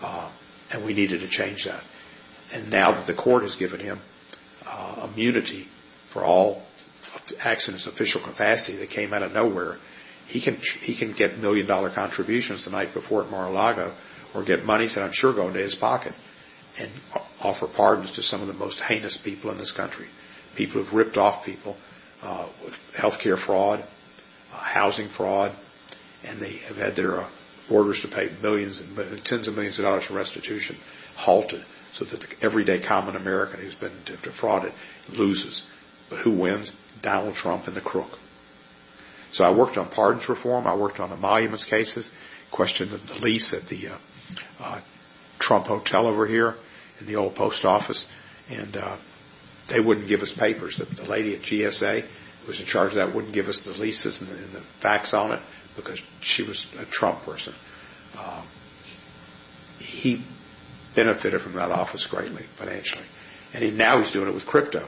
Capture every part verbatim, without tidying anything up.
Uh, and we needed to change that. And now that the court has given him uh, immunity for all acts in his official capacity that came out of nowhere, he can he can get million dollar contributions the night before at Mar-a-Lago, or get monies that I'm sure go into his pocket, and offer pardons to some of the most heinous people in this country, people who've ripped off people uh, with healthcare fraud, uh, housing fraud, and they have had their uh, orders to pay millions and tens of millions of dollars in restitution halted, so that the everyday common American who's been defrauded loses. But who wins? Donald Trump and the crook. So I worked on pardons reform. I worked on emoluments cases, questioned the, the lease at the uh, uh, Trump Hotel over here in the old post office, and uh, they wouldn't give us papers. The, the lady at G S A who was in charge of that wouldn't give us the leases and the, and the facts on it because she was a Trump person. Um, he benefited from that office greatly financially, and he, now he's doing it with crypto.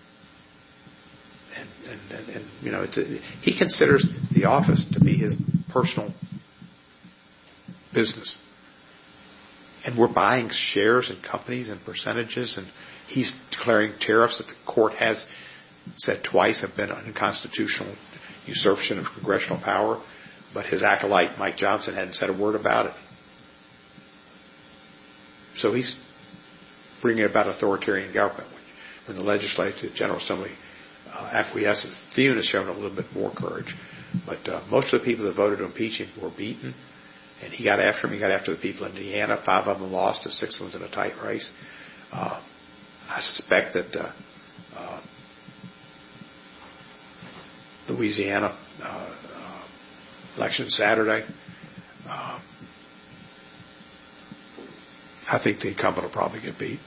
And, and, and, and you know, it's a, he considers the office to be his personal business. And we're buying shares in companies and percentages, and he's declaring tariffs that the court has said twice have been unconstitutional usurpation of congressional power, but his acolyte Mike Johnson hadn't said a word about it. So he's bringing about authoritarian government. When the legislature, the General Assembly uh, acquiesces, Thune has shown a little bit more courage. But uh, most of the people that voted to impeach him were beaten, and he got after him. He got after the people in Indiana. Five of them lost, and six of them in a tight race. Uh, I suspect that uh, uh, Louisiana uh, uh, election Saturday, uh, I think the incumbent will probably get beat.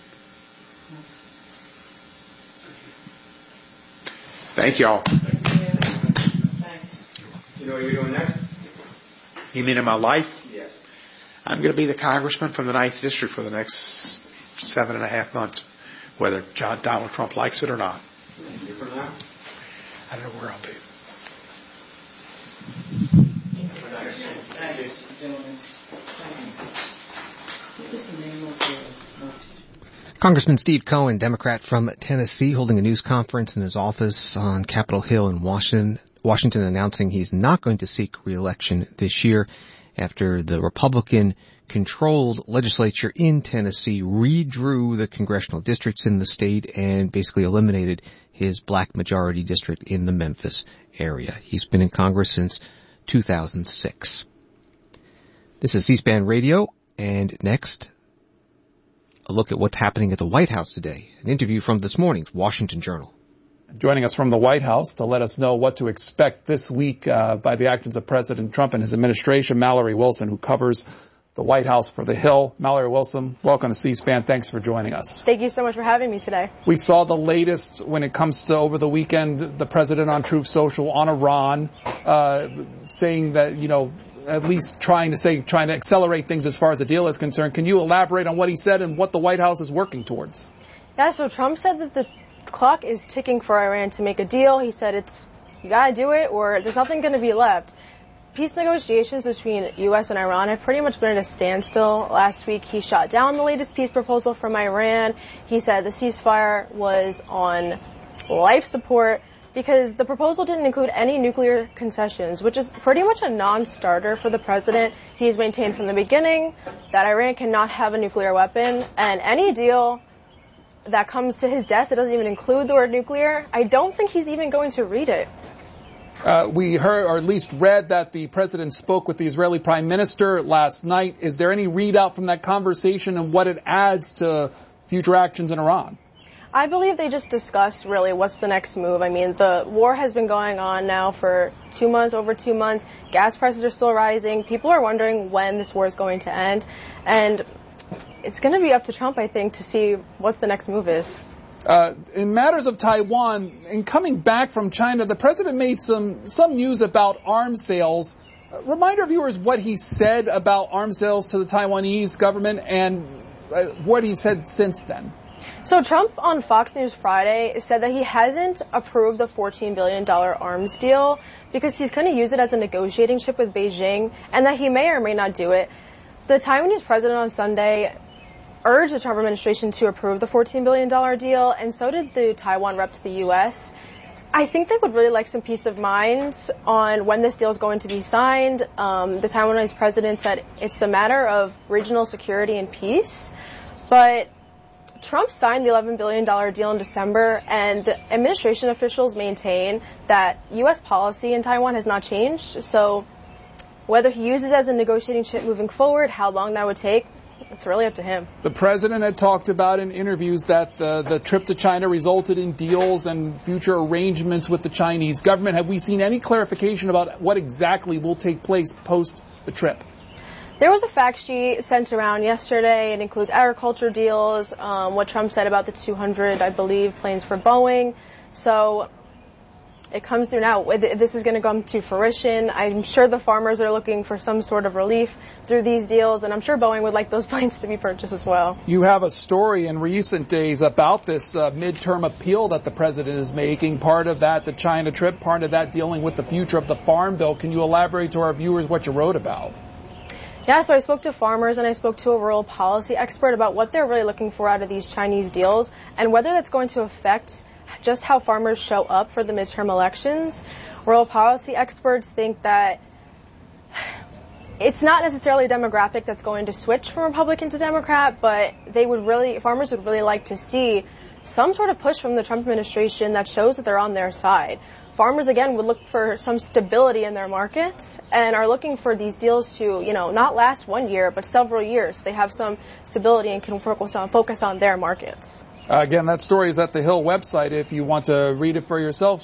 Thank you all. Thanks. You know what you're doing next? You mean in my life? Yes. I'm going to be the congressman from the ninth District for the next seven and a half months, whether John Donald Trump likes it or not. Thank you for now. I don't know where I'll be. Thanks. Congressman Steve Cohen, Democrat from Tennessee, holding a news conference in his office on Capitol Hill in Washington, Washington, announcing he's not going to seek re-election this year after the Republican-controlled legislature in Tennessee redrew the congressional districts in the state and basically eliminated his black majority district in the Memphis area. He's been in Congress since two thousand six. This is C-SPAN Radio, and next, a look at what's happening at the White House today. An interview from this morning's Washington Journal. Joining us from the White House to let us know what to expect this week uh, by the actions of President Trump and his administration, Mallory Wilson, who covers the White House for The Hill. Mallory Wilson, welcome to C-SPAN. Thanks for joining us. Thank you so much for having me today. We saw the latest when it comes to, over the weekend, the president on Truth Social on Iran, uh, saying that, you know, at least trying to say, trying to accelerate things as far as the deal is concerned. Can you elaborate on what he said and what the White House is working towards? Yeah, so Trump said that the clock is ticking for Iran to make a deal. He said it's, you gotta do it or there's nothing gonna be left. Peace negotiations between U S and Iran have pretty much been at a standstill. Last week he shot down the latest peace proposal from Iran. He said the ceasefire was on life support because the proposal didn't include any nuclear concessions, which is pretty much a non-starter for the president. He's maintained from the beginning that Iran cannot have a nuclear weapon, and any deal that comes to his desk that doesn't even include the word nuclear, I don't think he's even going to read it. Uh, we heard, or at least read, that the president spoke with the Israeli prime minister last night. Is there any readout from that conversation and what it adds to future actions in Iran? I believe they just discussed really what's the next move. I mean, the war has been going on now for two months, over two months. Gas prices are still rising. People are wondering when this war is going to end. And it's going to be up to Trump, I think, to see what the next move is. Uh, in matters of Taiwan, in coming back from China, the president made some, some news about arms sales. Uh, remind our viewers what he said about arms sales to the Taiwanese government and uh, what he said since then. So Trump on Fox News Friday said that he hasn't approved the fourteen billion dollars arms deal because he's going to use it as a negotiating chip with Beijing and that he may or may not do it. The Taiwanese president on Sunday urged the Trump administration to approve the fourteen billion dollars deal, and so did the Taiwan rep to the U S. I think they would really like some peace of mind on when this deal is going to be signed. Um, the Taiwanese president said it's a matter of regional security and peace, but Trump signed the eleven billion dollars deal in December, and the administration officials maintain that U S policy in Taiwan has not changed. So whether he uses it as a negotiating chip moving forward, how long that would take, it's really up to him. The president had talked about in interviews that the, the trip to China resulted in deals and future arrangements with the Chinese government. Have we seen any clarification about what exactly will take place post the trip? There was a fact sheet sent around yesterday. It includes agriculture deals, um, what Trump said about the two hundred, I believe, planes for Boeing. So it comes through now. This is going to come to fruition. I'm sure the farmers are looking for some sort of relief through these deals, and I'm sure Boeing would like those planes to be purchased as well. You have a story in recent days about this uh, midterm appeal that the president is making. Part of that, the China trip, part of that dealing with the future of the Farm Bill. Can you elaborate to our viewers what you wrote about? Yeah, so I spoke to farmers and I spoke to a rural policy expert about what they're really looking for out of these Chinese deals and whether that's going to affect just how farmers show up for the midterm elections. Rural policy experts think that it's not necessarily a demographic that's going to switch from Republican to Democrat, but they would really, farmers would really like to see some sort of push from the Trump administration that shows that they're on their side. Farmers, again, would look for some stability in their markets and are looking for these deals to, you know, not last one year, but several years. They have some stability and can focus on, focus on their markets. Uh, again, that story is at the Hill website if you want to read it for yourselves.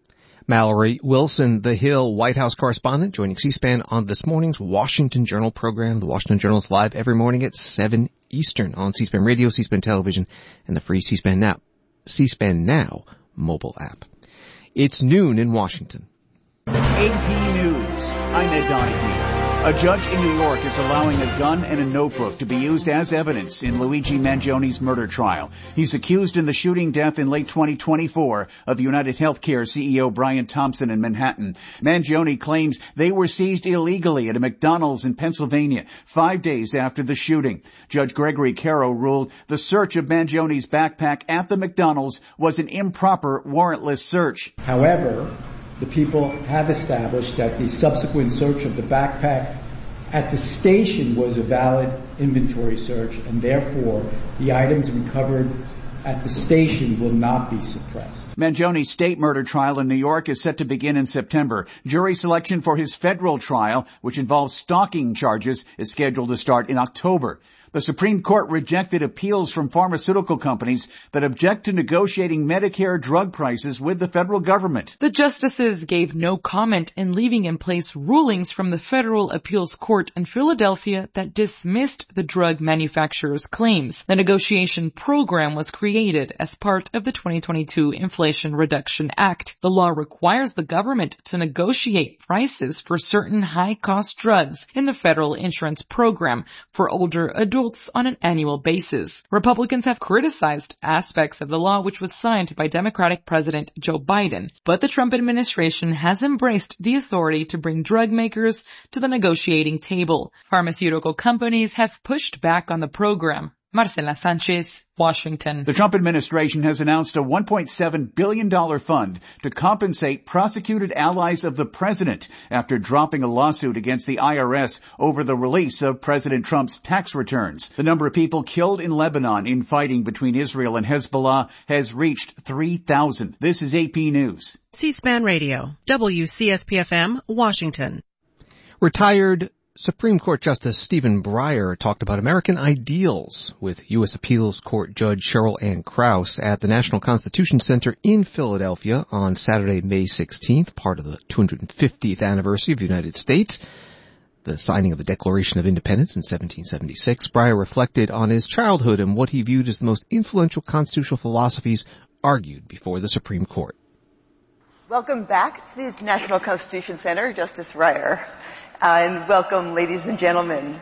Mallory Wilson, the Hill White House correspondent, joining C-SPAN on this morning's Washington Journal program. The Washington Journal is live every morning at seven Eastern on C-SPAN Radio, C-SPAN Television, and the free C-SPAN Now, C-SPAN Now mobile app. It's noon in Washington. A P News. I'm Ed Donahue. A judge in New York is allowing a gun and a notebook to be used as evidence in Luigi Mangioni's murder trial. He's accused in the shooting death in late twenty twenty-four of United Healthcare C E O Brian Thompson in Manhattan. Mangioni claims they were seized illegally at a McDonald's in Pennsylvania five days after the shooting. Judge Gregory Caro ruled the search of Mangioni's backpack at the McDonald's was an improper, warrantless search. However, the people have established that the subsequent search of the backpack at the station was a valid inventory search, and therefore the items recovered at the station will not be suppressed. Mangioni's state murder trial in New York is set to begin in September. Jury selection for his federal trial, which involves stalking charges, is scheduled to start in October. The Supreme Court rejected appeals from pharmaceutical companies that object to negotiating Medicare drug prices with the federal government. The justices gave no comment in leaving in place rulings from the Federal Appeals Court in Philadelphia that dismissed the drug manufacturer's claims. The negotiation program was created as part of the twenty twenty-two Inflation Reduction Act. The law requires the government to negotiate prices for certain high-cost drugs in the federal insurance program for older adults on an annual basis. Republicans have criticized aspects of the law which was signed by Democratic President Joe Biden, but the Trump administration has embraced the authority to bring drug makers to the negotiating table. Pharmaceutical companies have pushed back on the program. Marcela Sanchez, Washington. The Trump administration has announced a one point seven billion dollars fund to compensate prosecuted allies of the president after dropping a lawsuit against the I R S over the release of President Trump's tax returns. The number of people killed in Lebanon in fighting between Israel and Hezbollah has reached three thousand. This is A P News. C-SPAN Radio, W C S P F M, Washington. Retired Supreme Court Justice Stephen Breyer talked about American ideals with U S Appeals Court Judge Cheryl Ann Krause at the National Constitution Center in Philadelphia on Saturday, May sixteenth, part of the two hundred fiftieth anniversary of the United States, the signing of the Declaration of Independence in seventeen seventy-six. Breyer reflected on his childhood and what he viewed as the most influential constitutional philosophies argued before the Supreme Court. Welcome back to the National Constitution Center, Justice Breyer. Uh, and welcome, ladies and gentlemen.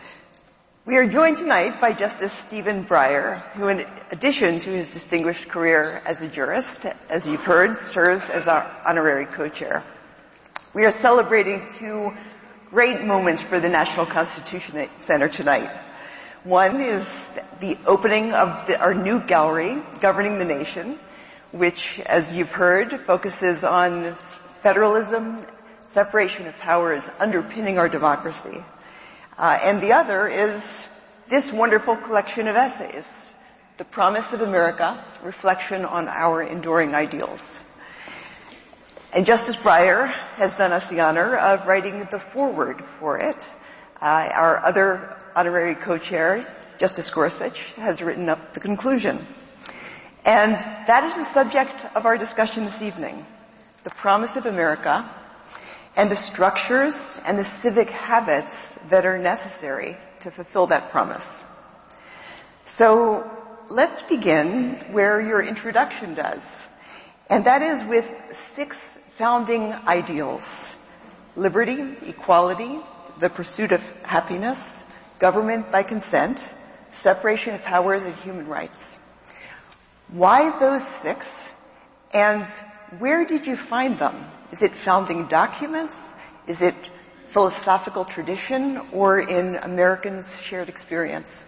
We are joined tonight by Justice Stephen Breyer, who in addition to his distinguished career as a jurist, as you've heard, serves as our honorary co-chair. We are celebrating two great moments for the National Constitution Center tonight. One is the opening of the, our new gallery, Governing the Nation, which, as you've heard, focuses on federalism, separation of powers underpinning our democracy. Uh, and the other is this wonderful collection of essays, The Promise of America, Reflection on Our Enduring Ideals. And Justice Breyer has done us the honor of writing the foreword for it. Uh, our other honorary co-chair, Justice Gorsuch, has written up the conclusion. And that is the subject of our discussion this evening, the promise of America and the structures and the civic habits that are necessary to fulfill that promise. So let's begin where your introduction does, and that is with six founding ideals: liberty, equality, the pursuit of happiness, government by consent, separation of powers, and human rights. Why those six, and where did you find them? Is it founding documents? Is it philosophical tradition, or in Americans' shared experience?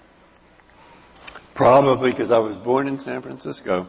Probably because I was born in San Francisco.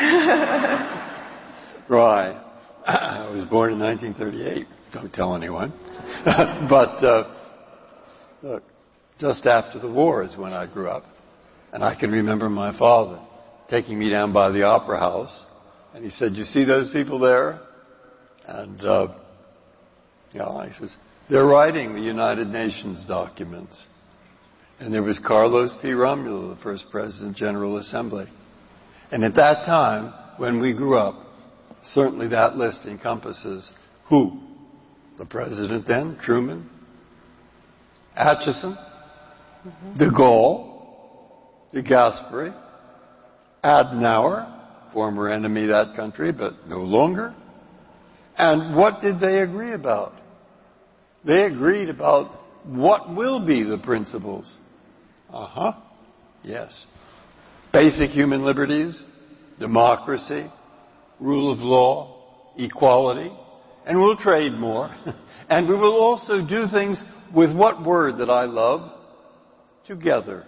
Right. I was born in nineteen thirty-eight. Don't tell anyone. But uh, look, just after the war is when I grew up. And I can remember my father taking me down by the Opera House. And he said, "You see those people there?" And, uh, you know, he says, "They're writing the United Nations documents." And there was Carlos P. Romulo, the first President General Assembly. And at that time, when we grew up, certainly that list encompasses who? The President then, Truman, Atchison, mm-hmm. de Gaulle, de Gasperi, Adenauer, former enemy of that country, but no longer. And what did they agree about? They agreed about what will be the principles. Uh-huh. Yes. Basic human liberties, democracy, rule of law, equality, and we'll trade more. And we will also do things with what word that I love? Together.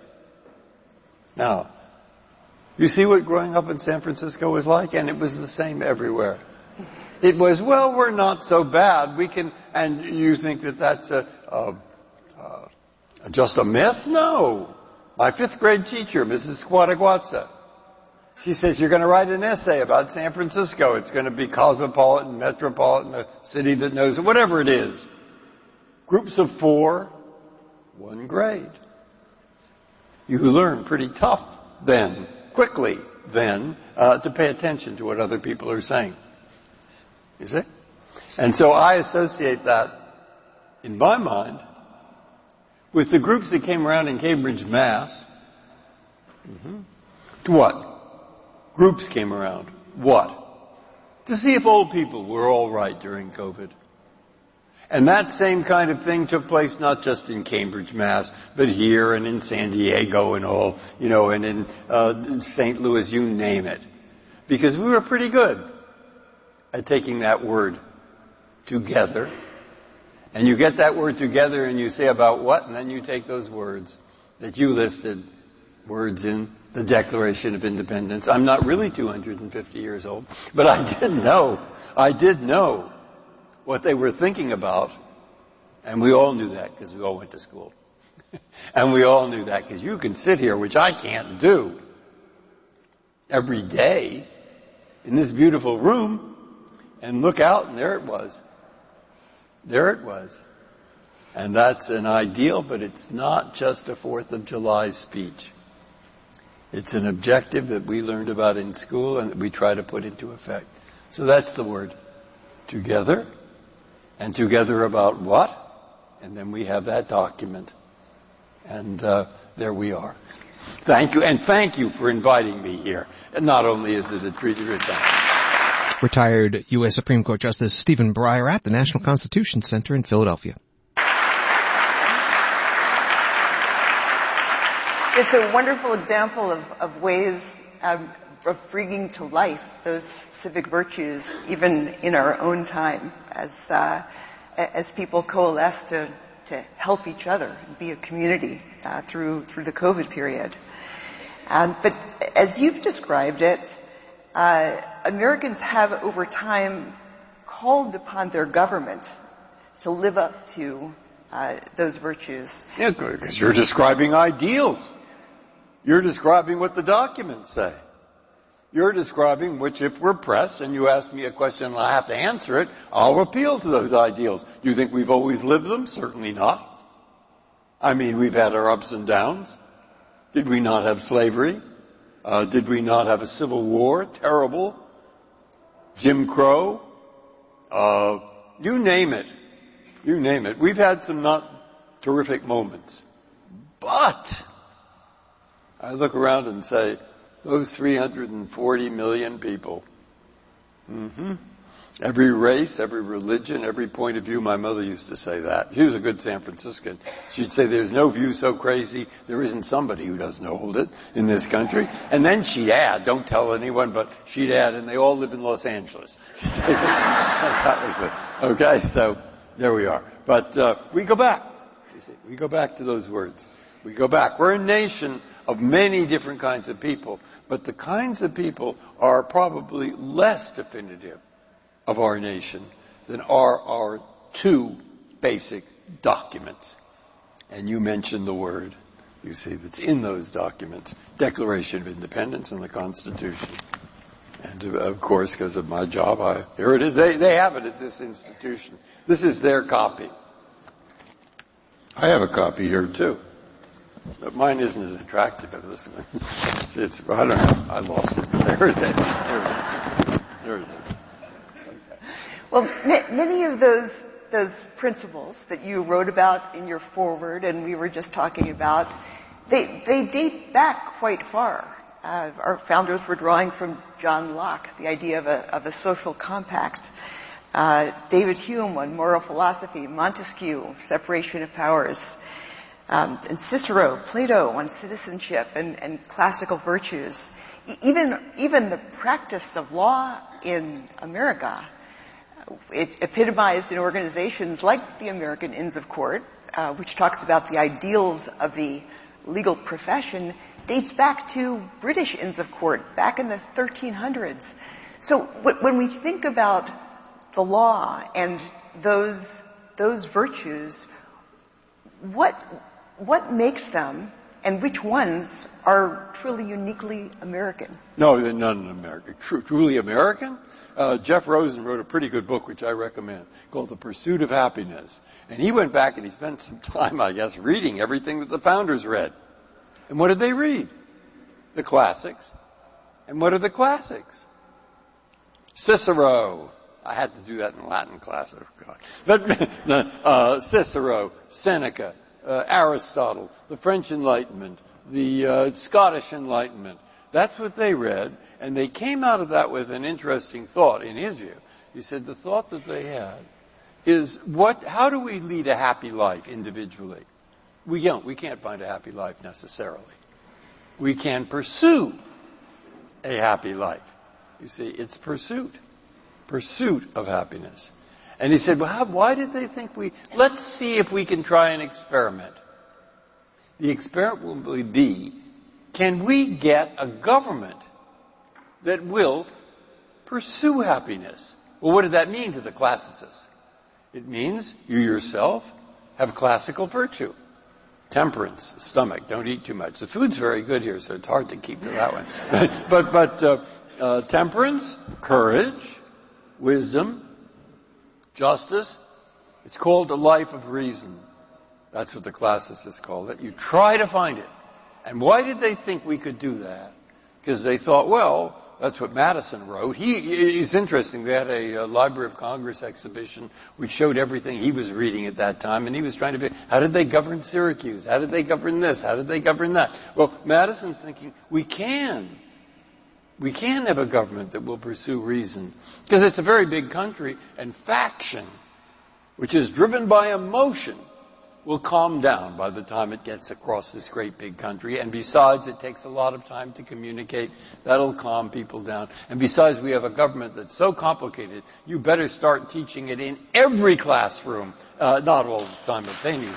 Now, you see what growing up in San Francisco was like? And it was the same everywhere. It was, well, we're not so bad. We can, and you think that that's a, a, a just a myth? No. My fifth grade teacher, Missus Squataguatsa, she says, "You're going to write an essay about San Francisco. It's going to be cosmopolitan, metropolitan, a city that knows it," whatever it is. Groups of four, one grade. You learn pretty tough then, quickly then, uh, to pay attention to what other people are saying. You see? And so I associate that, in my mind, with the groups that came around in Cambridge, Mass. Mm-hmm. To what? Groups came around. What? To see if old people were all right during COVID. And that same kind of thing took place not just in Cambridge, Mass, but here and in San Diego and all, you know, and in uh, Saint Louis, you name it. Because we were pretty good at taking that word together. And you get that word together and you say about what, and then you take those words that you listed, words in the Declaration of Independence. I'm not really two hundred fifty years old, but I did know, I did know what they were thinking about, and we all knew that because we all went to school. And we all knew that because you can sit here, which I can't do, every day in this beautiful room and look out, and there it was. There it was. And that's an ideal, but it's not just a Fourth of July speech. It's an objective that we learned about in school and that we try to put into effect. So that's the word. Together. And together about what? And then we have that document. And uh, there we are. Thank you. And thank you for inviting me here. And not only is it a treat to return. Retired U S Supreme Court Justice Stephen Breyer at the National Constitution Center in Philadelphia. It's a wonderful example of, of ways um, of bringing to life those civic virtues even in our own time. As uh, as people coalesce to, to help each other and be a community uh, through through the COVID period. Um, but as you've described it, uh, Americans have over time called upon their government to live up to uh, those virtues. Yeah, because you're describing ideals. You're describing what the documents say. You're describing which, if we're pressed and you ask me a question and I have to answer it, I'll appeal to those ideals. Do you think we've always lived them? Certainly not. I mean, we've had our ups and downs. Did we not have slavery? Uh, did we not have a civil war? Terrible. Jim Crow? Uh, you name it. You name it. We've had some not terrific moments. But I look around and say, those three hundred forty million people, mm-hmm, every race, every religion, every point of view, my mother used to say that. She was a good San Franciscan. She'd say there's no view so crazy, there isn't somebody who doesn't hold it in this country. And then she'd add, don't tell anyone, but she'd add, and they all live in Los Angeles. That was it. Okay, so there we are. But uh, we go back. You see, we go back to those words. We go back. We're a nation of many different kinds of people, but the kinds of people are probably less definitive of our nation than are our two basic documents. And you mentioned the word, you see, that's in those documents, Declaration of Independence and the Constitution. And of course, because of my job, I, here it is. They, they have it at this institution. This is their copy. I have a copy here too. But mine isn't as attractive as this one. It's, I don't know. I lost it. There it is. There it is. There it is. Okay. Well, m- many of those those principles that you wrote about in your foreword and we were just talking about, they they date back quite far. Uh, our founders were drawing from John Locke, the idea of a of a social compact. Uh, David Hume on moral philosophy, Montesquieu, separation of powers. Um, and Cicero, Plato on citizenship and, and classical virtues. E- even, even the practice of law in America, it's epitomized in organizations like the American Inns of Court, uh, which talks about the ideals of the legal profession, dates back to British Inns of Court back in the thirteen hundreds. So w- when we think about the law and those, those virtues, what, What makes them, and which ones are truly uniquely American? No, they're not American. True, truly American? Uh, Jeff Rosen wrote a pretty good book, which I recommend, called The Pursuit of Happiness. And he went back and he spent some time, I guess, reading everything that the founders read. And what did they read? The classics. And what are the classics? Cicero. I had to do that in Latin class, oh God. But, uh, Cicero, Seneca, Uh, Aristotle, the French Enlightenment, the uh, Scottish Enlightenment. That's what they read, and they came out of that with an interesting thought, in his view. He said the thought that they had is, what? How do we lead a happy life individually? We don't. We can't find a happy life necessarily. We can pursue a happy life. You see, it's pursuit. Pursuit of happiness. And he said, well, how, why did they think we, let's see if we can try an experiment. The experiment will be, can we get a government that will pursue happiness? Well, what did that mean to the classicists? It means you yourself have classical virtue. Temperance, stomach, don't eat too much. The food's very good here, so it's hard to keep to that one. but, but, uh, uh, temperance, courage, wisdom, justice. It's called a life of reason. That's what the classicists call it. You try to find it. And why did they think we could do that? Because they thought, well, that's what Madison wrote. He, it's interesting. They had a, a Library of Congress exhibition which showed everything he was reading at that time, and he was trying to figure, how did they govern Syracuse? How did they govern this? How did they govern that? Well, Madison's thinking, we can. We can have a government that will pursue reason. Because it's a very big country, and faction, which is driven by emotion, will calm down by the time it gets across this great big country. And besides, it takes a lot of time to communicate. That'll calm people down. And besides, we have a government that's so complicated, you better start teaching it in every classroom, uh, not all simultaneously.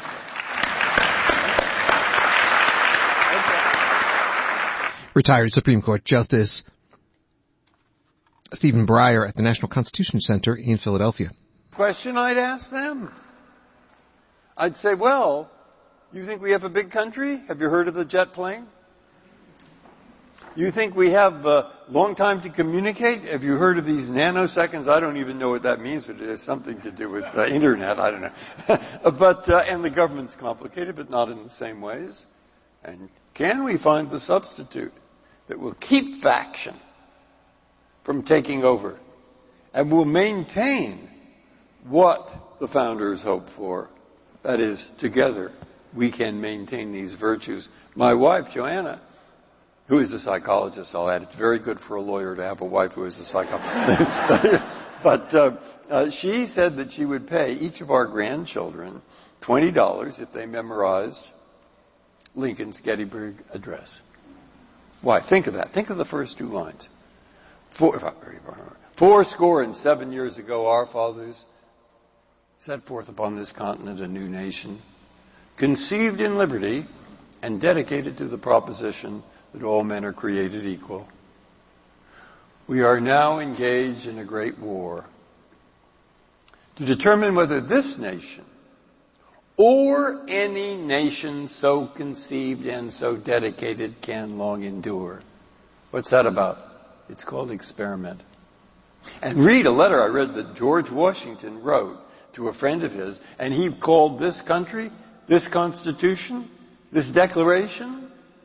Retired Supreme Court Justice Stephen Breyer at the National Constitution Center in Philadelphia. Question I'd ask them. I'd say, well, you think we have a big country? Have you heard of the jet plane? You think we have a long time to communicate? Have you heard of these nanoseconds? I don't even know what that means, but it has something to do with the internet. I don't know. but, uh, and the government's complicated, but not in the same ways. And can we find the substitute that will keep faction from taking over and will maintain what the founders hoped for? That is, together we can maintain these virtues. My wife, Joanna, who is a psychologist, I'll add, it's very good for a lawyer to have a wife who is a psychologist. but uh, uh, she said that she would pay each of our grandchildren twenty dollars if they memorized Lincoln's Gettysburg Address. Why? Think of that. Think of the first two lines. Four, four score and seven years ago, our fathers set forth upon this continent a new nation, conceived in liberty and dedicated to the proposition that all men are created equal. We are now engaged in a great war to determine whether this nation or any nation so conceived and so dedicated can long endure. What's that about? It's called experiment. And read a letter I read that George Washington wrote to a friend of his, and he called this country, this Constitution, this Declaration,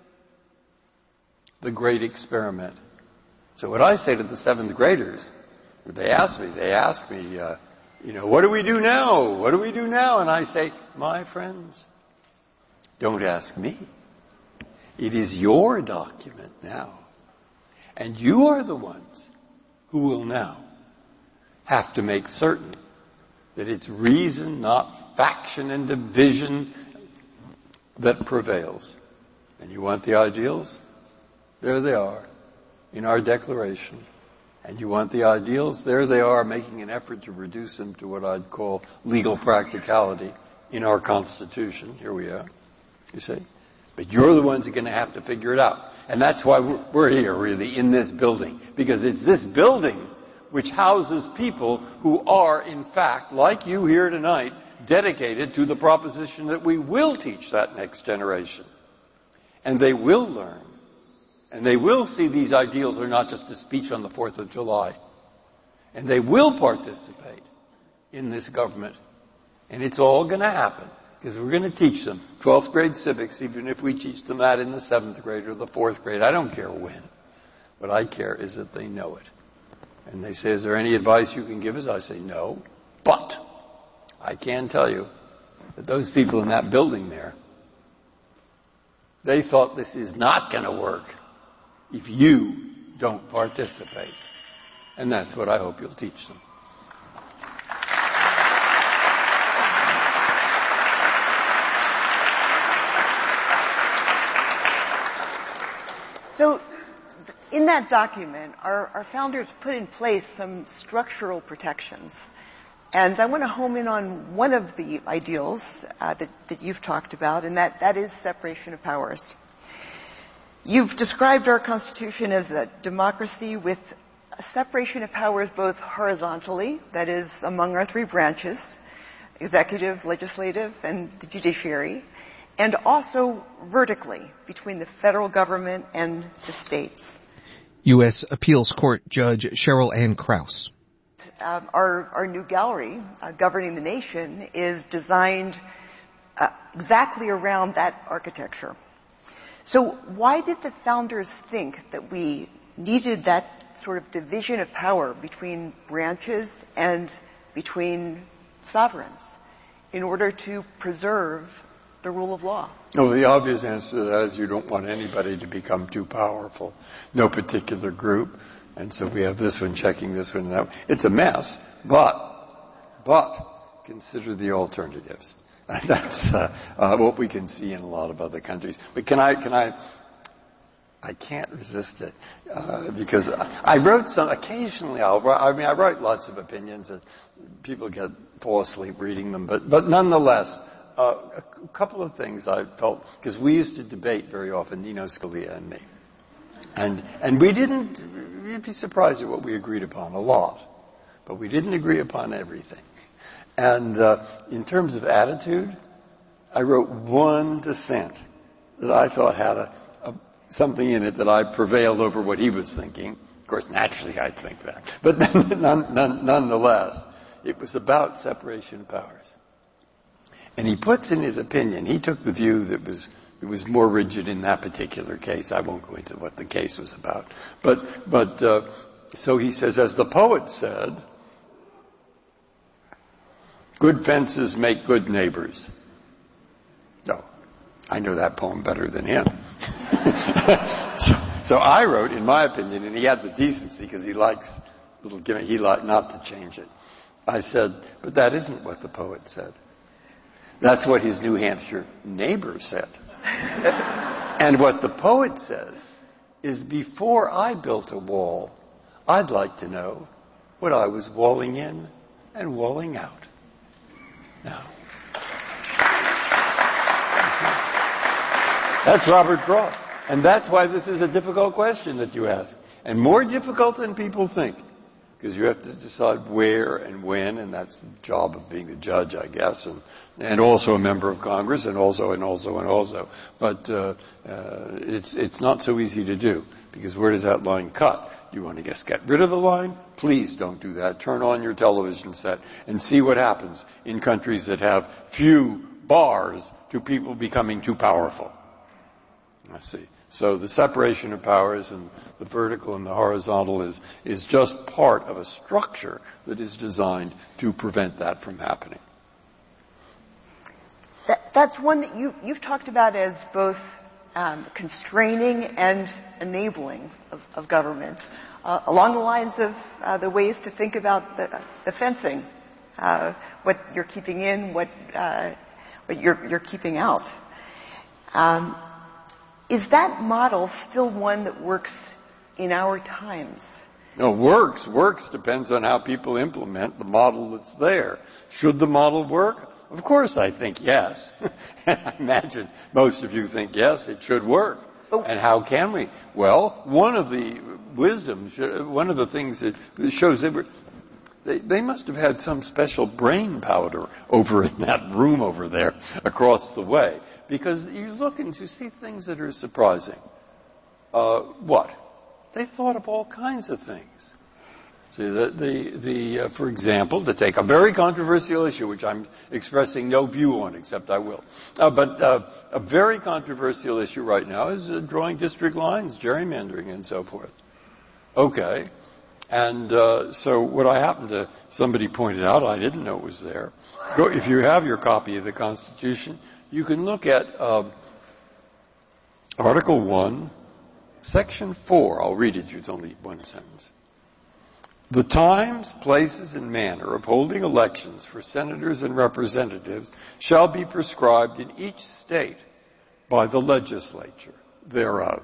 the Great Experiment. So what I say to the seventh graders, they ask me, they ask me, uh, you know, what do we do now? What do we do now? And I say, my friends, don't ask me. It is your document now. And you are the ones who will now have to make certain that it's reason, not faction and division, that prevails. And you want the ideals? There they are in our Declaration. And you want the ideals? There they are, making an effort to reduce them to what I'd call legal practicality in our Constitution. Here we are, you see. But you're the ones who are going to have to figure it out. And that's why we're here, really, in this building. Because it's this building which houses people who are, in fact, like you here tonight, dedicated to the proposition that we will teach that next generation. And they will learn. And they will see these ideals are not just a speech on the fourth of July. And they will participate in this government. And it's all going to happen. Because we're going to teach them twelfth grade civics, even if we teach them that in the seventh grade or the fourth grade. I don't care when. What I care is that they know it. And they say, is there any advice you can give us? I say, no. But I can tell you that those people in that building there, they thought this is not going to work if you don't participate. And that's what I hope you'll teach them. So, in that document, our, our founders put in place some structural protections. And I want to home in on one of the ideals uh, that, that you've talked about, and that, that is separation of powers. You've described our Constitution as a democracy with a separation of powers both horizontally, that is, among our three branches, executive, legislative, and the judiciary, and also vertically between the federal government and the states. U S Appeals Court Judge Cheryl Ann Krause. Um, our, our new gallery, uh, Governing the Nation, is designed uh, exactly around that architecture. So why did the founders think that we needed that sort of division of power between branches and between sovereigns in order to preserve the rule of law? No, the obvious answer to that is you don't want anybody to become too powerful. No particular group. And so we have this one checking this one and that one. It's a mess, but, but consider the alternatives. That's uh, uh, what we can see in a lot of other countries. But can I, can I, I can't resist it, uh, because I wrote some, occasionally I'll, I mean, I write lots of opinions and people get, fall asleep reading them, but, but nonetheless, uh, a couple of things I felt, because we used to debate very often, Nino Scalia and me. And, and we didn't, you'd be surprised at what we agreed upon, a lot. But we didn't agree upon everything. And, uh, in terms of attitude, I wrote one dissent that I thought had a, a, something in it that I prevailed over what he was thinking. Of course, naturally I'd think that. But none, none, nonetheless, it was about separation of powers. And he puts in his opinion, he took the view that was, it was more rigid in that particular case. I won't go into what the case was about. But, but, uh, so he says, as the poet said, good fences make good neighbors. No, I know that poem better than him. so, so I wrote, in my opinion, and he had the decency because he likes little gimmick, he liked not to change it. I said, but that isn't what the poet said. That's what his New Hampshire neighbor said. And what the poet says is, before I built a wall, I'd like to know what I was walling in and walling out. Now, that's Robert Frost. And that's why this is a difficult question that you ask. And more difficult than people think. Because you have to decide where and when, and that's the job of being the judge, I guess, and, and also a member of Congress, and also, and also, and also. But, uh, uh, it's, it's not so easy to do, because where does that line cut? You want to just get rid of the line? Please don't do that. Turn on your television set and see what happens in countries that have few bars to people becoming too powerful. I see. So the separation of powers and the vertical and the horizontal is, is just part of a structure that is designed to prevent that from happening. That, that's one that you, you've talked about as both um, constraining and enabling of, of government, uh, along the lines of uh, the ways to think about the, the fencing, uh, what you're keeping in, what, uh, what you're, you're keeping out. Um, Is that model still one that works in our times? No, works. Works depends on how people implement the model that's there. Should the model work? Of course I think yes. I imagine most of you think yes, it should work. Oh. And how can we? Well, one of the wisdoms, one of the things that shows they were, they, they must have had some special brain powder over in that room over there across the way. Because you look and you see things that are surprising. Uh, what? They thought of all kinds of things. See, the, the, the uh, for example, to take a very controversial issue, which I'm expressing no view on, except I will. Uh, but uh, a very controversial issue right now is uh, drawing district lines, gerrymandering, and so forth. Okay. And uh, so what I happened to, somebody pointed out, I didn't know it was there. Go, if you have your copy of the Constitution, you can look at uh, Article one, Section four. I'll read it to you. It's only one sentence. The times, places, and manner of holding elections for senators and representatives shall be prescribed in each state by the legislature thereof.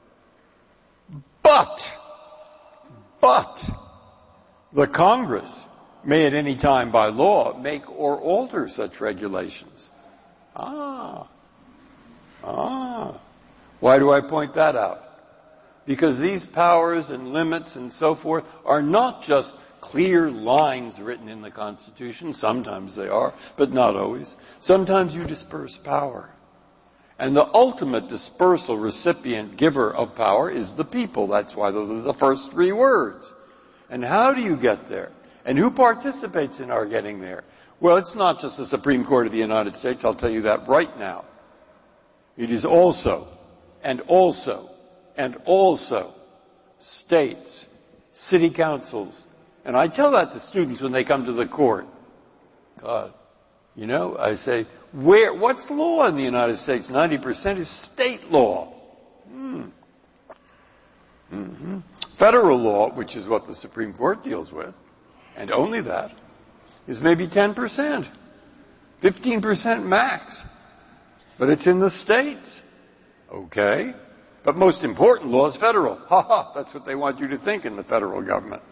But, but, the Congress may at any time by law make or alter such regulations. Ah. Ah. Why do I point that out? Because these powers and limits and so forth are not just clear lines written in the Constitution. Sometimes they are, but not always. Sometimes you disperse power. And the ultimate dispersal recipient giver of power is the people. That's why those are the first three words. And how do you get there? And who participates in our getting there? Well, it's not just the Supreme Court of the United States. I'll tell you that right now. It is also, and also, and also states, city councils. And I tell that to students when they come to the court. God, you know, I say, where, what's law in the United States? ninety percent is state law. Hmm. Mm-hmm. Federal law, which is what the Supreme Court deals with, and only that, is maybe ten percent. fifteen percent max. But it's in the states. Okay. But most important, law is federal. Ha ha, that's what they want you to think in the federal government.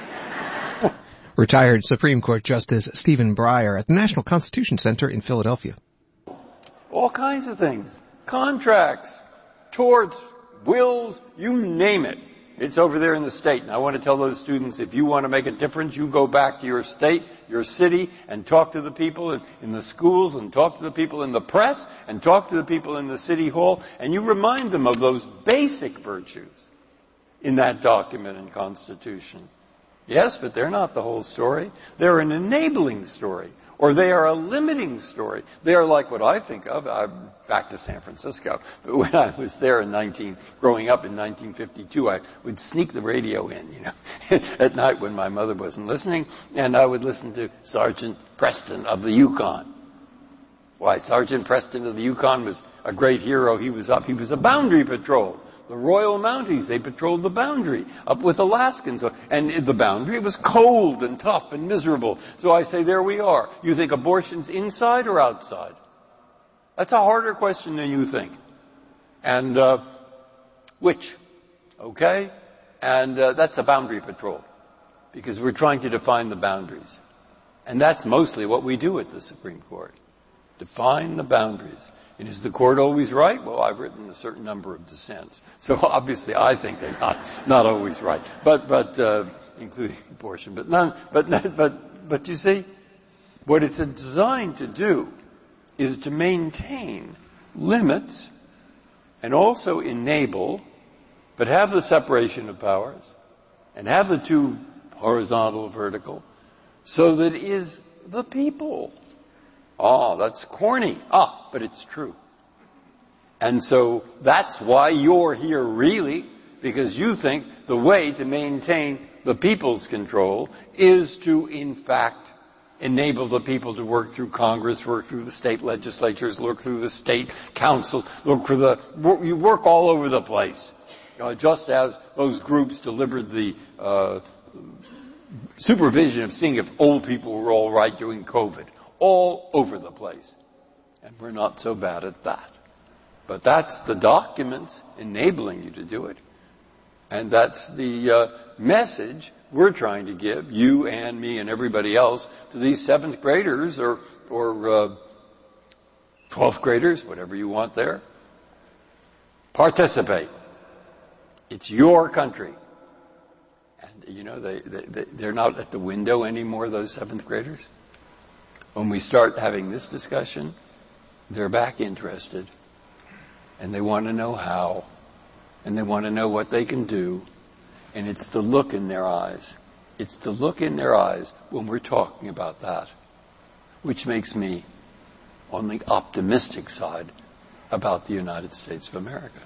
Retired Supreme Court Justice Stephen Breyer at the National Constitution Center in Philadelphia. All kinds of things. Contracts, torts, wills, you name it. It's over there in the state. And I want to tell those students, if you want to make a difference, you go back to your state, your city, and talk to the people in, in the schools, and talk to the people in the press, and talk to the people in the city hall, and you remind them of those basic virtues in that document and Constitution. Yes, but they're not the whole story. They're an enabling story, or they are a limiting story. They are like what I think of. I'm back to San Francisco. But when I was there in nineteen, growing up in nineteen fifty-two, I would sneak the radio in, you know, at night when my mother wasn't listening, and I would listen to Sergeant Preston of the Yukon. Why, Sergeant Preston of the Yukon was a great hero. He was up. He was a boundary patrol. The Royal Mounties, they patrolled the boundary up with Alaskans. And the boundary was cold and tough and miserable. So I say, there we are. You think abortion's inside or outside? That's a harder question than you think. And, uh, which? Okay? And, uh, that's a boundary patrol. Because we're trying to define the boundaries. And that's mostly what we do at the Supreme Court. Define the boundaries. And is the court always right? Well, I've written a certain number of dissents. So obviously I think they're not, not always right. But, but, uh, including abortion. But none, but, but, but you see, what it's designed to do is to maintain limits and also enable, but have the separation of powers and have the two horizontal, vertical, so that it is the people. Oh, that's corny. Ah, but it's true. And so that's why you're here really, because you think the way to maintain the people's control is to, in fact, enable the people to work through Congress, work through the state legislatures, work through the state councils, look for the, you work all over the place. Uh, just as those groups delivered the, uh, supervision of seeing if old people were all right during COVID. All over the place. And we're not so bad at that. But that's the documents enabling you to do it. And that's the uh, message we're trying to give, you and me and everybody else, to these seventh graders or, or uh, twelfth graders, whatever you want there. Participate. It's your country. And, you know, they, they, they're not at the window anymore, those seventh graders. When we start having this discussion, they're back interested. And they want to know how. And they want to know what they can do. And it's the look in their eyes. It's the look in their eyes when we're talking about that, which makes me on the optimistic side about the United States of America.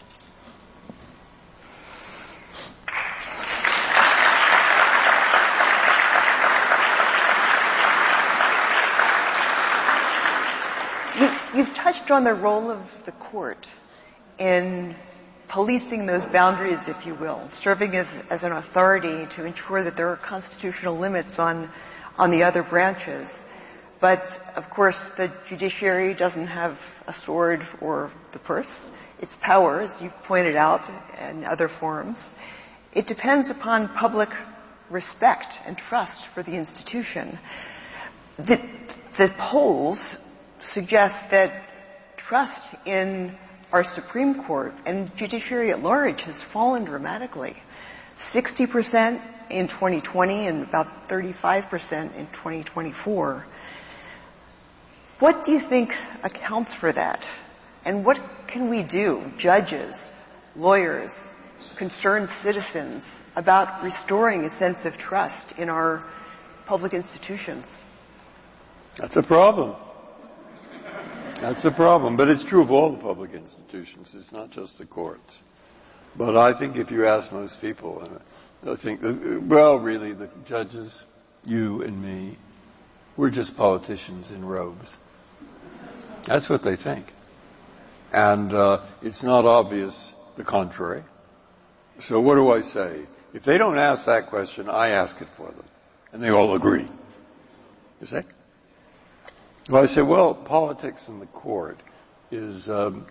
You've touched on the role of the court in policing those boundaries, if you will, serving as, as an authority to ensure that there are constitutional limits on, on the other branches. But, of course, the judiciary doesn't have a sword or the purse. Its power, as you've pointed out, in other forms. It depends upon public respect and trust for the institution. The, the polls suggest that trust in our Supreme Court and judiciary at large has fallen dramatically. sixty percent in twenty twenty and about thirty-five percent in twenty twenty-four. What do you think accounts for that? And what can we do, judges, lawyers, concerned citizens, about restoring a sense of trust in our public institutions? That's a problem. That's a problem, but it's true of all the public institutions. It's not just the courts. But I think if you ask most people, I think, well, really, the judges, you and me, we're just politicians in robes. That's what they think. And uh, it's not obvious the contrary. So what do I say? If they don't ask that question, I ask it for them. And they all agree. You see? Well, I say, well, politics in the court is, um,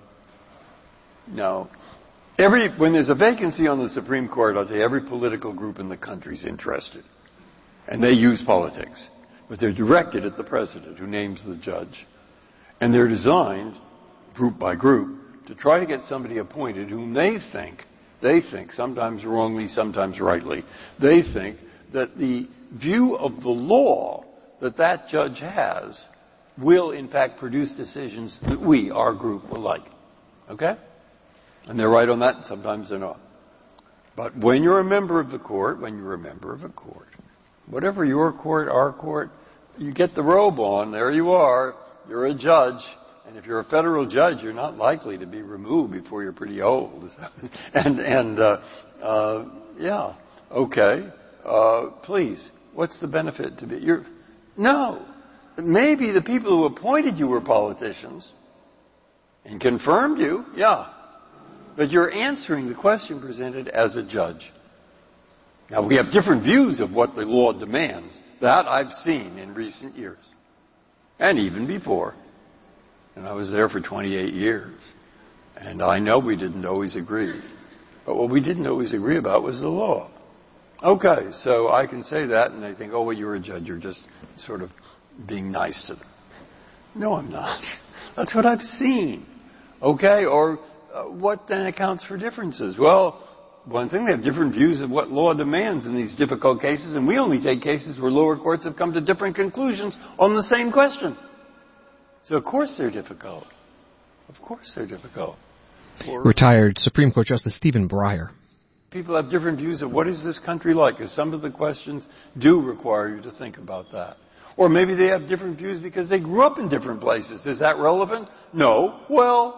no. Every, when there's a vacancy on the Supreme Court, I'll tell you, every political group in the country is interested. And they use politics. But they're directed at the president, who names the judge. And they're designed, group by group, to try to get somebody appointed whom they think, they think, sometimes wrongly, sometimes rightly, they think that the view of the law that that judge has will, in fact, produce decisions that we, our group, will like. Okay? And they're right on that, and sometimes they're not. But when you're a member of the court, when you're a member of a court, whatever your court, our court, you get the robe on, there you are, you're a judge, and if you're a federal judge, you're not likely to be removed before you're pretty old. and, and, uh, uh, yeah, okay, uh, please, what's the benefit to be, you're, no, maybe the people who appointed you were politicians and confirmed you, yeah. But you're answering the question presented as a judge. Now, we have different views of what the law demands. That I've seen in recent years. And even before. And I was there for twenty-eight years. And I know we didn't always agree. But what we didn't always agree about was the law. Okay, so I can say that, and they think, oh, well, you're a judge. You're just sort of being nice to them. No, I'm not. That's what I've seen. Okay, or... Uh, what then accounts for differences? Well, one thing, they have different views of what law demands in these difficult cases, and we only take cases where lower courts have come to different conclusions on the same question. So of course they're difficult. Of course they're difficult. Or Retired Supreme Court Justice Stephen Breyer. People have different views of what is this country like, because some of the questions do require you to think about that. Or maybe they have different views because they grew up in different places. Is that relevant? No. Well,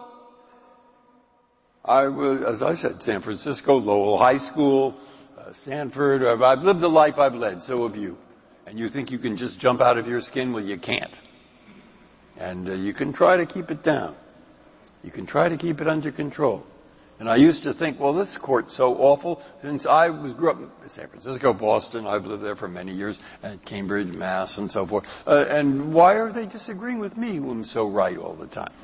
I was, as I said, San Francisco, Lowell High School, uh, Stanford. I've lived the life I've led, so have you. And you think you can just jump out of your skin? Well, you can't. And uh, you can try to keep it down. You can try to keep it under control. And I used to think, well, this court's so awful. Since I was grew up in San Francisco, Boston, I've lived there for many years, and Cambridge, Mass, and so forth. Uh, and why are they disagreeing with me, who am so right all the time?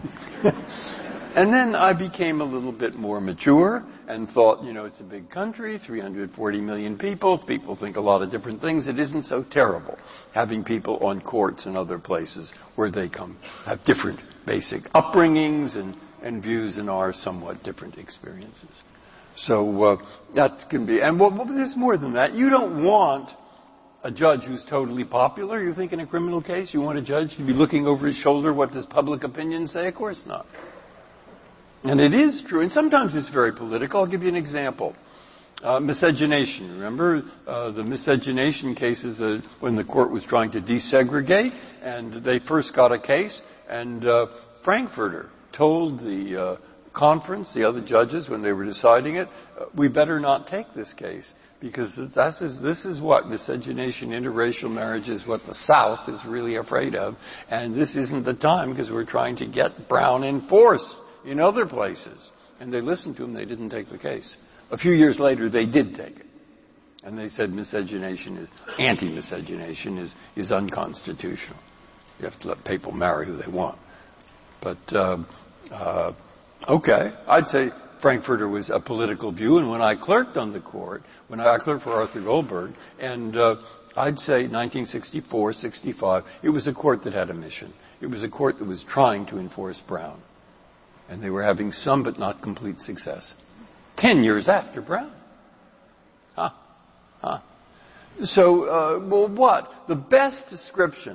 And then I became a little bit more mature and thought, you know, it's a big country, three hundred forty million people. People think a lot of different things. It isn't so terrible having people on courts and other places where they come, have different basic upbringings and and views and our somewhat different experiences. So uh, that can be, and well, well, there's more than that. You don't want a judge who's totally popular. You think in a criminal case, you want a judge to be looking over his shoulder, what does public opinion say? Of course not. And it is true, and sometimes it's very political. I'll give you an example. Uh, miscegenation. Remember uh, the miscegenation cases uh, when the court was trying to desegregate, and they first got a case, and uh, Frankfurter told the uh, conference, the other judges, when they were deciding it, uh, we better not take this case, because this is, this is what miscegenation, interracial marriage is what the South is really afraid of, and this isn't the time because we're trying to get Brown enforced in other places. And they listened to him, they didn't take the case. A few years later, they did take it. And they said miscegenation is, anti-miscegenation is, is unconstitutional. You have to let people marry who they want. But, uh, uh, okay, I'd say Frankfurter was a political view, and when I clerked on the court, when I, I clerked for Arthur Goldberg, and uh, I'd say nineteen sixty-four, sixty-five, it was a court that had a mission. It was a court that was trying to enforce Brown. And they were having some but not complete success. Ten years after Brown. Huh. Huh. So, uh, well, what? The best description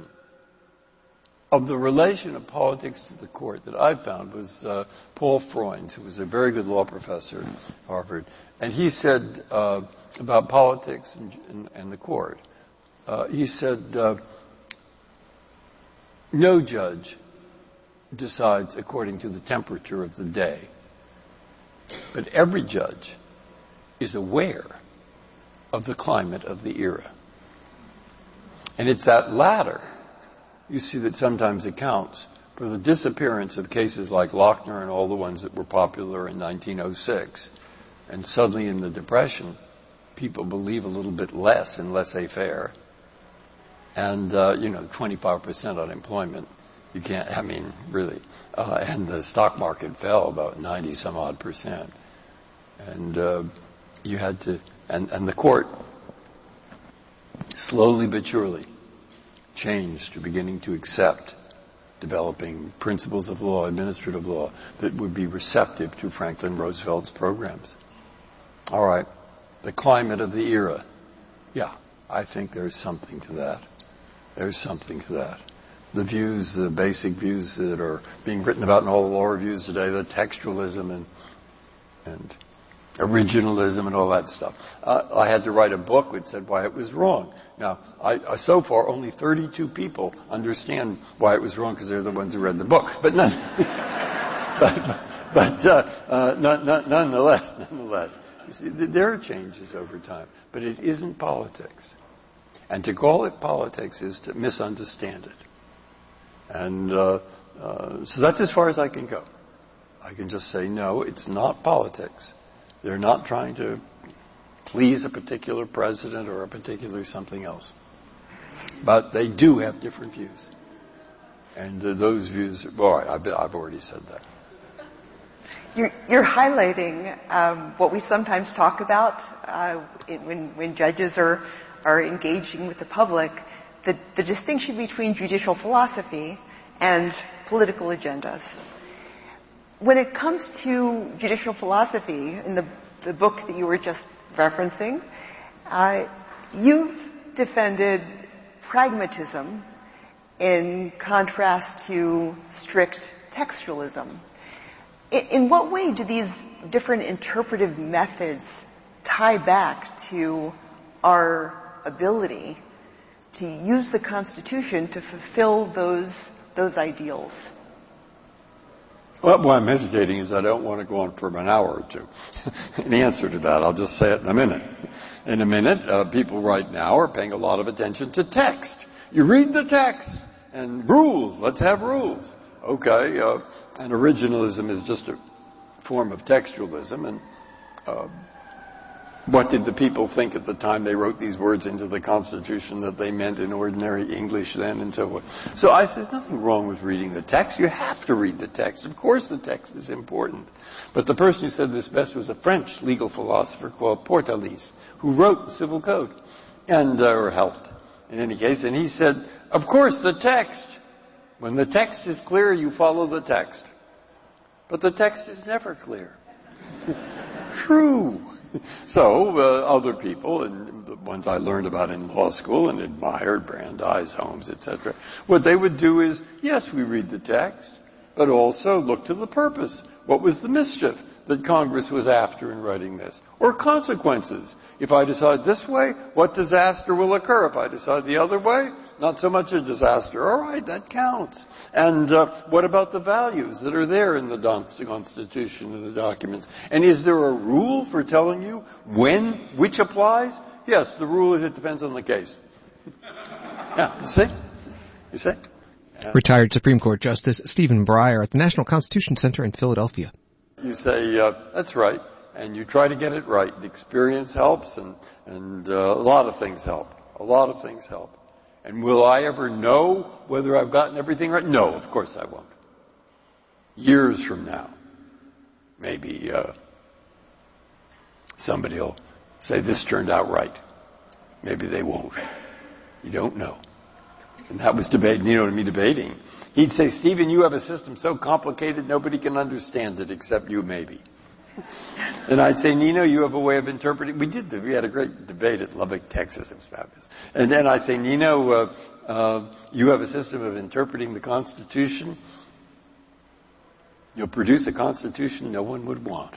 of the relation of politics to the court that I found was uh, Paul Freund, who was a very good law professor at Harvard. And he said uh, about politics and, and, and the court, uh, he said, uh, no judge decides according to the temperature of the day, but every judge is aware of the climate of the era. And it's that latter, you see, that sometimes accounts for the disappearance of cases like Lochner and all the ones that were popular in nineteen oh six. And suddenly in the Depression, people believe a little bit less in laissez-faire. And, uh, you know, twenty-five percent unemployment You can't, I mean, really. Uh, and the stock market fell about ninety some odd percent. And uh, you had to, and, and the court slowly but surely changed to beginning to accept developing principles of law, administrative law, that would be receptive to Franklin Roosevelt's programs. All right. The climate of the era. Yeah, I think there's something to that. There's something to that. The views, the basic views that are being written about in all the law reviews today, the textualism and and originalism and all that stuff. Uh, I had to write a book which said why it was wrong. Now, I, I so far only thirty-two people understand why it was wrong because they're the ones who read the book. But none, but, but uh, uh, none, none, nonetheless, nonetheless, you see, there are changes over time, but it isn't politics. And to call it politics is to misunderstand it. And uh, uh, so that's as far as I can go. I can just say, no, it's not politics. They're not trying to please a particular president or a particular something else. But they do have different views. And uh, those views, boy, I've, I've already said that. You're, you're highlighting um, what we sometimes talk about uh, it, when, when judges are, are engaging with the public, the, the distinction between judicial philosophy and political agendas. When it comes to judicial philosophy, in the, the book that you were just referencing, uh, you've defended pragmatism in contrast to strict textualism. In, in what way do these different interpretive methods tie back to our ability to use the Constitution to fulfill those those ideals? Well, why I'm hesitating is I don't want to go on for an hour or two. In answer to that, I'll just say it in a minute. In a minute, uh, people right now are paying a lot of attention to text. You read the text and rules. Let's have rules. Okay, uh, and originalism is just a form of textualism. And uh, what did the people think at the time they wrote these words into the Constitution that they meant in ordinary English then and so forth? So I say there's nothing wrong with reading the text. You have to read the text. Of course the text is important. But the person who said this best was a French legal philosopher called Portalis, who wrote the Civil Code, and uh, or helped in any case. And he said, of course the text. When the text is clear, you follow the text. But the text is never clear. True. So, uh, other people, and the ones I learned about in law school and admired, Brandeis, Holmes, et cetera, what they would do is, yes, we read the text, but also look to the purpose. What was the mischief that Congress was after in writing this? Or consequences. If I decide this way, what disaster will occur? If I decide the other way, not so much a disaster. All right, that counts. And uh, what about the values that are there in the Constitution and the documents? And is there a rule for telling you when, which applies? Yes, the rule is it depends on the case. Yeah, you see? You see? Yeah. Retired Supreme Court Justice Stephen Breyer at the National Constitution Center in Philadelphia. You say, uh, that's right, and you try to get it right. The experience helps, and, and uh, a lot of things help. A lot of things help. And will I ever know whether I've gotten everything right? No, of course I won't. Years from now, maybe uh, somebody will say this turned out right. Maybe they won't. You don't know. And that was debate, you know, to me debating. He'd say, Stephen, you have a system so complicated nobody can understand it except you maybe. And I'd say, Nino, you have a way of interpreting. We did. We had a great debate at Lubbock, Texas. It was fabulous. And then I'd say, Nino, uh, uh, you have a system of interpreting the Constitution. You'll produce a Constitution no one would want.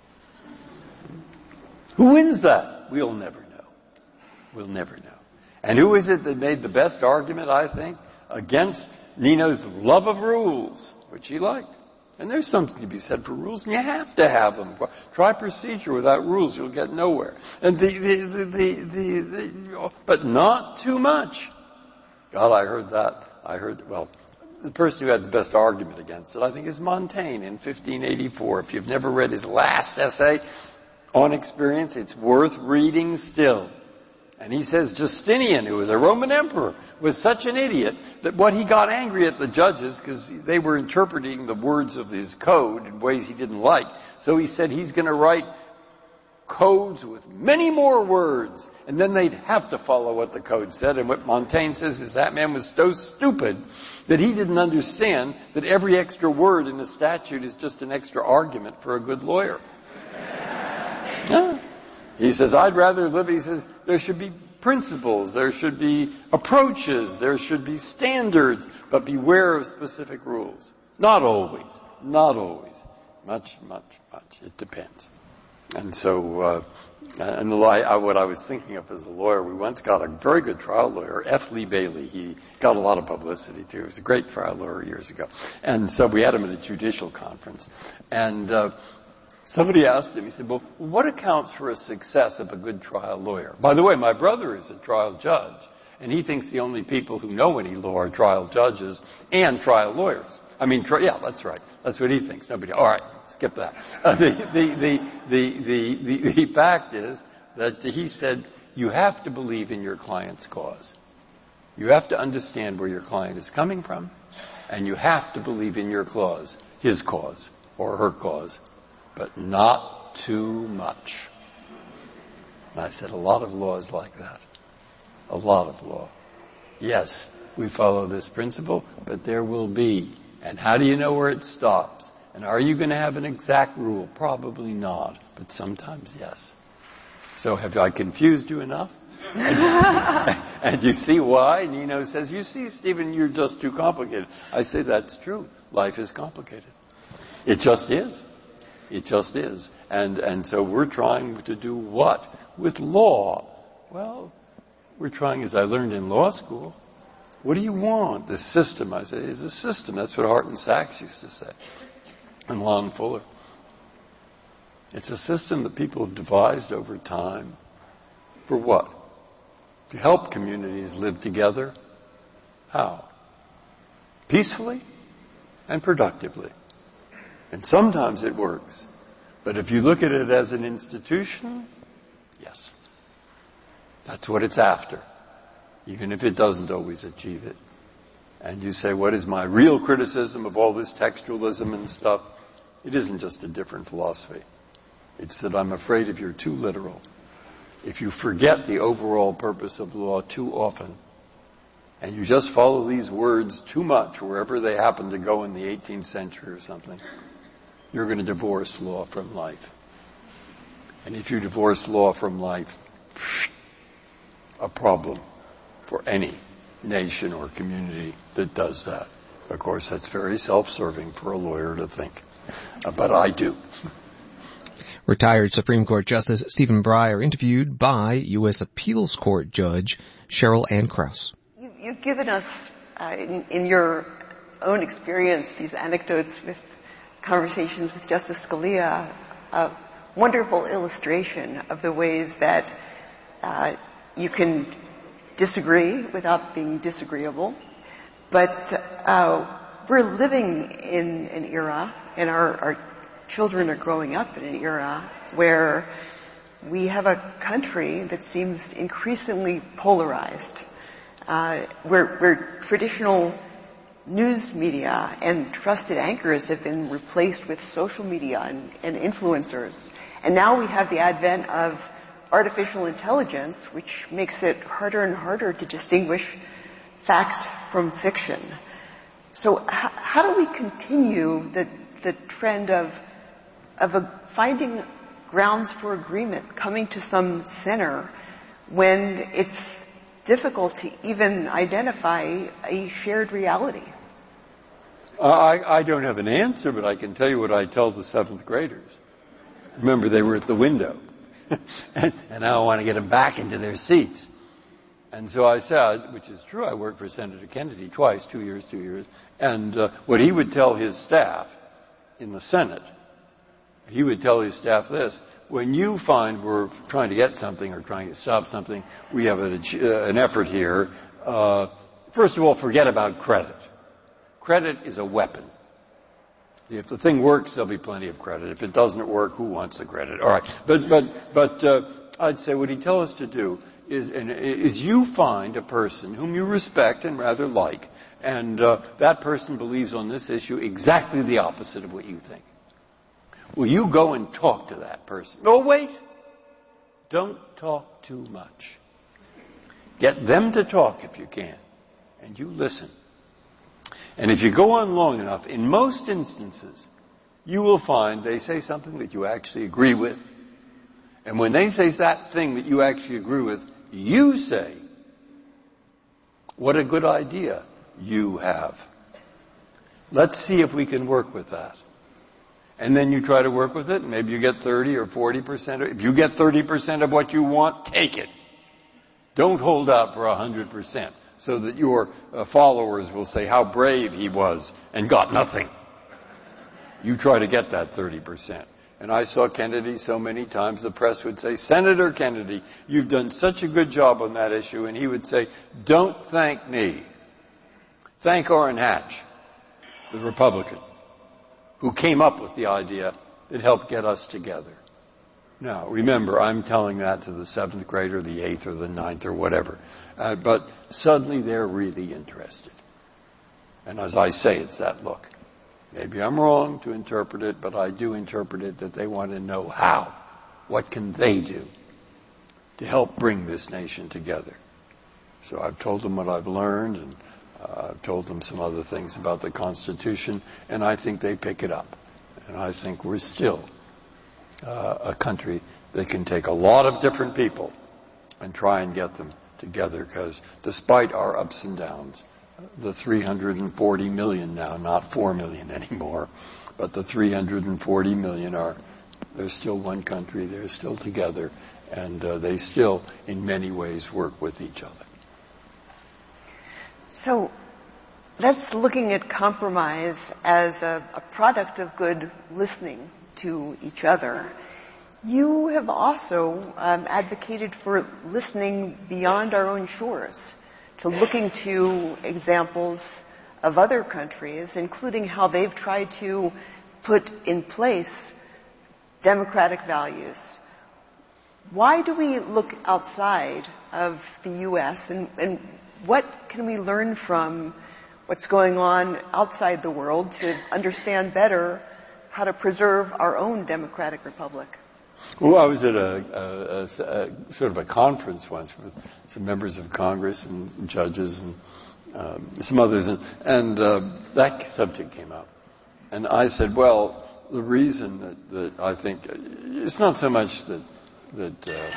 Who wins that? We'll never know. We'll never know. And who is it that made the best argument, I think, against Nino's love of rules, which he liked? And there's something to be said for rules, and you have to have them. Try procedure without rules, you'll get nowhere. And the, the, the, the, the, the but not too much. God, I heard that. I heard, well, the person who had the best argument against it, I think, is Montaigne in fifteen eighty-four. If you've never read his last essay on experience, it's worth reading still. And he says Justinian, who was a Roman emperor, was such an idiot that what he got angry at the judges because they were interpreting the words of his code in ways he didn't like. So he said he's going to write codes with many more words, and then they'd have to follow what the code said. And what Montaigne says is that man was so stupid that he didn't understand that every extra word in the statute is just an extra argument for a good lawyer. Yeah. He says, I'd rather live, he says, there should be principles, there should be approaches, there should be standards, but beware of specific rules. Not always. Not always. Much, much, much. It depends. And so, uh, and the, I, what I was thinking of as a lawyer, we once got a very good trial lawyer, F. Lee Bailey. He got a lot of publicity too. He was a great trial lawyer years ago. And so we had him at a judicial conference. And, uh, somebody asked him, he said, well, what accounts for a success of a good trial lawyer? By the way, my brother is a trial judge, and he thinks the only people who know any law are trial judges and trial lawyers. I mean, tri- yeah, that's right. That's what he thinks. Nobody. All right, skip that. Uh, the, the, the, the, the, the, the fact is that he said you have to believe in your client's cause. You have to understand where your client is coming from, and you have to believe in your cause, his cause or her cause, but not too much. And I said a lot of law is like that. A lot of law. Yes, we follow this principle, but there will be. And how do you know where it stops? And are you going to have an exact rule? Probably not, but sometimes yes. So have I confused you enough? And you, and you see why? Nino says, you see, Stephen, you're just too complicated. I say that's true. Life is complicated. It just is. It just is. And, and so we're trying to do what? With law. Well, we're trying, as I learned in law school, what do you want? The system, I say, is a system. That's what Hart and Sachs used to say. And Lon Fuller. It's a system that people have devised over time. For what? To help communities live together. How? Peacefully and productively. And sometimes it works. But if you look at it as an institution, yes. That's what it's after. Even if it doesn't always achieve it. And you say, what is my real criticism of all this textualism and stuff? It isn't just a different philosophy. It's that I'm afraid if you're too literal, if you forget the overall purpose of law too often, and you just follow these words too much wherever they happen to go in the eighteenth century or something, you're going to divorce law from life. And if you divorce law from life, a problem for any nation or community that does that. Of course, that's very self-serving for a lawyer to think. Uh, but I do. Retired Supreme Court Justice Stephen Breyer interviewed by U S Appeals Court Judge Cheryl Ann Krause. You, you've given us, uh, in, in your own experience, these anecdotes with conversations with Justice Scalia, a wonderful illustration of the ways that uh, you can disagree without being disagreeable. But uh, we're living in an era, and our, our children are growing up in an era where we have a country that seems increasingly polarized, uh, where, where traditional news media and trusted anchors have been replaced with social media and, and influencers. And now we have the advent of artificial intelligence, which makes it harder and harder to distinguish fact from fiction. So h- how do we continue the, the trend of, of a finding grounds for agreement, coming to some center, when it's difficult to even identify a shared reality? Uh, I, I don't have an answer, but I can tell you what I tell the seventh graders. Remember, they were at the window. and, and now I want to get them back into their seats. And so I said, which is true, I worked for Senator Kennedy twice, two years, two years. And uh, what he would tell his staff in the Senate, he would tell his staff this: when you find we're trying to get something or trying to stop something, we have an, uh, an effort here. Uh, first of all, forget about credit. Credit is a weapon. If the thing works, there'll be plenty of credit. If it doesn't work, who wants the credit? All right. But, but, but, uh, I'd say what he'd tell us to do is, and, is you find a person whom you respect and rather like, and uh, that person believes on this issue exactly the opposite of what you think. Will you go and talk to that person? Oh, wait. Don't talk too much. Get them to talk if you can, and you listen. And if you go on long enough, in most instances, you will find they say something that you actually agree with. And when they say that thing that you actually agree with, you say, what a good idea you have. Let's see if we can work with that. And then you try to work with it, and maybe you get thirty or forty percent. If you get thirty percent of what you want, take it. Don't hold out for one hundred percent so that your uh, followers will say how brave he was and got nothing. You try to get that thirty percent. And I saw Kennedy so many times, the press would say, Senator Kennedy, you've done such a good job on that issue. And he would say, don't thank me. Thank Orrin Hatch, the Republican, who came up with the idea that helped get us together. Now, remember, I'm telling that to the seventh grade or the eighth or the ninth or whatever. Uh, but suddenly they're really interested. And as I say, it's that look. Maybe I'm wrong to interpret it, but I do interpret it that they want to know how. What can they do to help bring this nation together? So I've told them what I've learned, and uh, I've told them some other things about the Constitution, and I think they pick it up. And I think we're still uh, a country that can take a lot of different people and try and get them together, because despite our ups and downs, the three hundred forty million now, not four million anymore, but the three hundred forty million are, they're still one country, they're still together, and uh, they still, in many ways, work with each other. So that's looking at compromise as a, a product of good listening to each other. You have also um, advocated for listening beyond our own shores, to looking to examples of other countries, including how they've tried to put in place democratic values. Why do we look outside of the U S, and, and what can we learn from what's going on outside the world to understand better how to preserve our own democratic republic? Well, I was at a, a, a, a sort of a conference once with some members of Congress and judges and um, some others, and, and uh, that subject came up. And I said, well, the reason that, that I think it's not so much that that uh,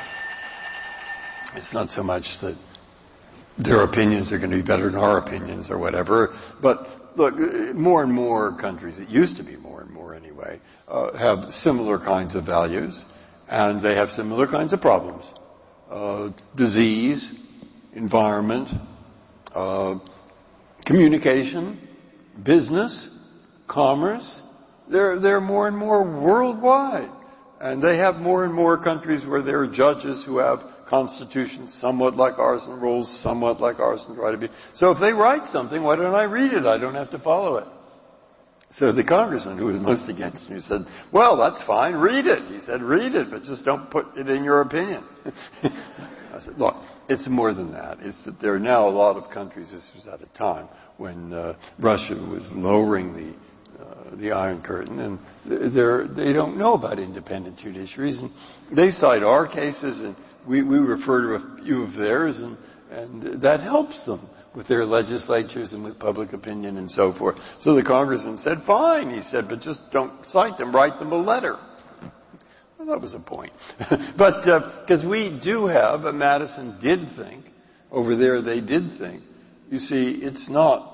it's not so much that their opinions are going to be better than our opinions or whatever, but look, more and more countries, it used to be more and more anyway, uh, have similar kinds of values, and they have similar kinds of problems. Uh, disease, environment, uh, communication, business, commerce. They're, they're more and more worldwide. And they have more and more countries where there are judges who have constitutions somewhat like ours and rules somewhat like ours and try to be. So if they write something, why don't I read it? I don't have to follow it. So the congressman who was most against me said, well, that's fine, read it. He said, read it, but just don't put it in your opinion. I said, look, it's more than that. It's that there are now a lot of countries, this was at a time when uh, Russia was lowering the uh, the Iron Curtain, and they're, they don't know about independent judiciaries, and they cite our cases, and we, we refer to a few of theirs, and, and that helps them with their legislatures and with public opinion and so forth. So the congressman said, fine, he said, but just don't cite them, write them a letter. Well, that was a point. But because uh, we do have, uh, Madison did think, over there they did think, you see, it's not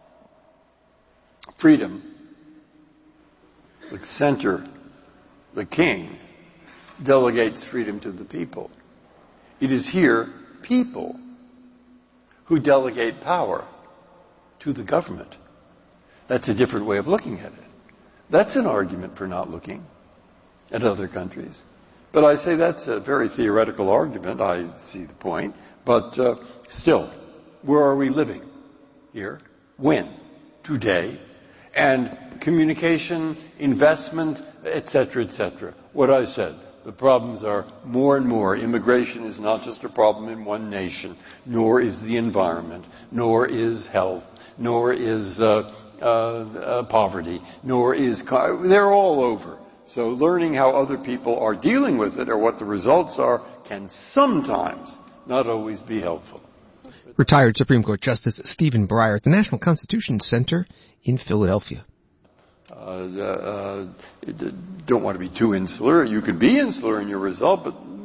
freedom. The center, the king, delegates freedom to the people. It is here people who delegate power to the government. That's a different way of looking at it. That's an argument for not looking at other countries. But I say that's a very theoretical argument. I see the point. But uh, still, where are we living? Here. When? Today. And communication, investment, et cetera, et cetera. What I said, the problems are more and more. Immigration is not just a problem in one nation, nor is the environment, nor is health, nor is uh, uh, uh, poverty, nor is... Car- they're all over. So learning how other people are dealing with it or what the results are can sometimes, not always, be helpful. Retired Supreme Court Justice Stephen Breyer at the National Constitution Center in Philadelphia. Uh, uh, don't want to be too insular. You can be insular in your result, but